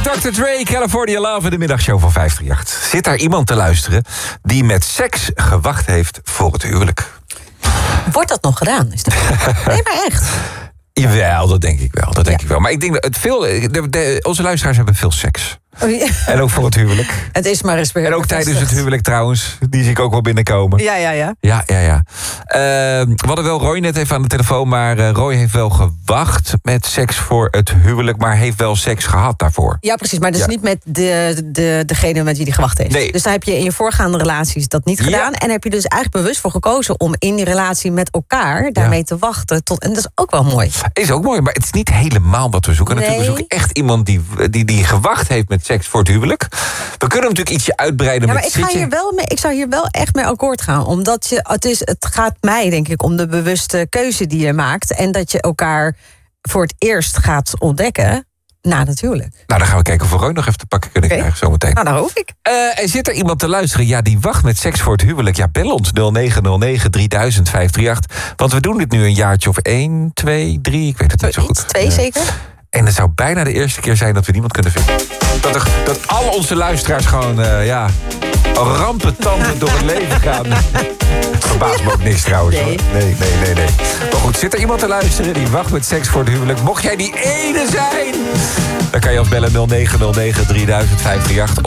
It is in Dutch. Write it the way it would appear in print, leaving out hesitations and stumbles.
Dr. Dre, California Love in de middagshow van 538. Zit daar iemand te luisteren die met seks gewacht heeft voor het huwelijk? Wordt dat nog gedaan? Is dat... Nee, maar echt. Jawel, dat denk ik wel. Ik wel. Maar ik denk dat onze luisteraars hebben veel seks. Oh, ja. En ook voor het huwelijk. Het is maar eens weer. En ook tijdens het huwelijk trouwens. Die zie ik ook wel binnenkomen. Ja. We hadden wel Roy net even aan de telefoon. Maar Roy heeft wel gewacht met seks voor het huwelijk. Maar heeft wel seks gehad daarvoor. Ja, precies. Maar dus niet met degene met wie die gewacht heeft. Nee. Dus daar heb je in je voorgaande relaties dat niet gedaan. En heb je dus eigenlijk bewust voor gekozen om in die relatie met elkaar daarmee te wachten. En dat is ook wel mooi. Is ook mooi, maar het is niet helemaal wat we zoeken. Nee. Natuurlijk, we zoeken echt iemand die gewacht heeft met seks voor het huwelijk. We kunnen natuurlijk ietsje uitbreiden maar met ik zou hier wel echt mee akkoord gaan. Omdat het gaat mij, denk ik, om de bewuste keuze die je maakt. En dat je elkaar voor het eerst gaat ontdekken na het huwelijk. Nou, dan gaan we kijken of we Roy nog even te pakken kunnen krijgen zometeen. Nou, daar hoop ik. En zit er iemand te luisteren? Ja, die wacht met seks voor het huwelijk. Ja, bel ons 0909 3000 538. Want we doen dit nu een jaartje of 1, 2, 3. Ik weet het niet zo goed. 2 zeker? En het zou bijna de eerste keer zijn dat we niemand kunnen vinden. Dat al onze luisteraars gewoon, rampetanden door het leven gaan. Verbaast me ook niks trouwens. Nee. Hoor. Nee. Maar goed, zit er iemand te luisteren die wacht met seks voor het huwelijk? Mocht jij die ene zijn, dan kan je ons bellen 0909 3000 538.